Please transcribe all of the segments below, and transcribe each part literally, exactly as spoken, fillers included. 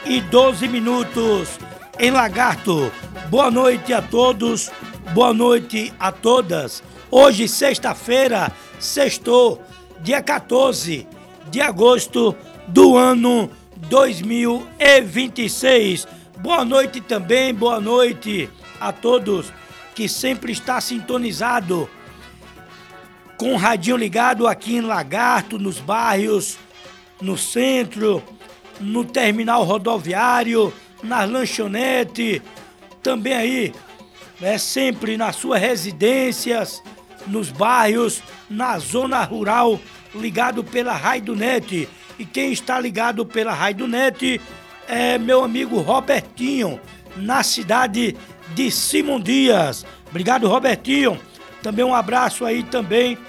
e doze minutos em Lagarto. Boa noite a todos, boa noite a todas. Hoje, sexta-feira, sextou, dia quatorze de agosto do ano dois mil e vinte e seis. Boa noite também, boa noite a todos que sempre está sintonizado com o radinho ligado aqui em Lagarto, nos bairros, no centro, no terminal rodoviário, nas lanchonetes, também aí, né, sempre nas suas residências, nos bairros, na zona rural, ligado pela Raidonet. E quem está ligado pela Raidonet é meu amigo Robertinho, na cidade de Simão Dias. Obrigado, Robertinho. Também um abraço aí também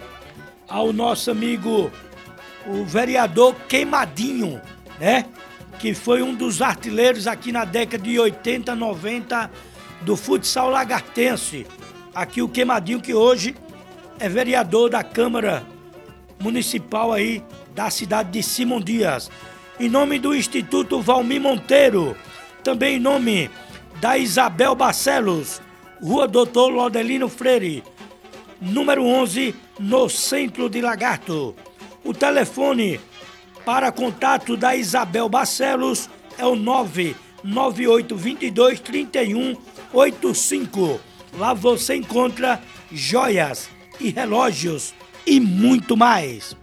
ao nosso amigo, o vereador Queimadinho, né? Que foi um dos artilheiros aqui na década de oitenta, noventa do futsal lagartense. Aqui o Queimadinho, que hoje é vereador da Câmara Municipal aí da cidade de Simão Dias. Em nome do Instituto Valmir Monteiro, também em nome da Isabel Barcelos, Rua Doutor Laudelino Freire, número onze, no centro de Lagarto. O telefone para contato da Isabel Barcelos é o nove nove oito dois dois, três um oito cinco. Lá você encontra joias e relógios e muito mais.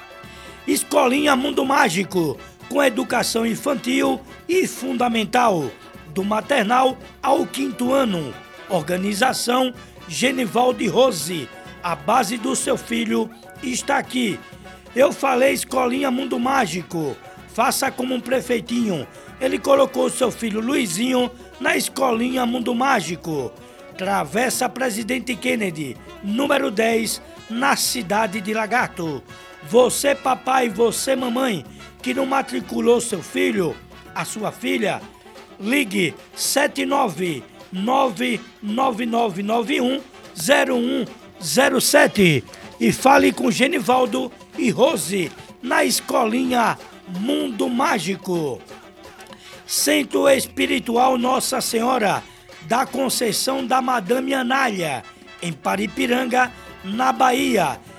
Escolinha Mundo Mágico, com educação infantil e fundamental, do maternal ao quinto ano. Organização Genivaldo Rose. A base do seu filho está aqui. Eu falei Escolinha Mundo Mágico. Faça como um prefeitinho. Ele colocou seu filho Luizinho na Escolinha Mundo Mágico. Travessa Presidente Kennedy, número dez, na cidade de Lagarto. Você, papai, você, mamãe, que não matriculou seu filho, a sua filha, ligue sete nove nove nove nove nove um zero um zero sete e fale com Genivaldo e Rose na Escolinha Mundo Mágico. Centro Espiritual Nossa Senhora da Conceição da Madame Anália, em Paripiranga, na Bahia.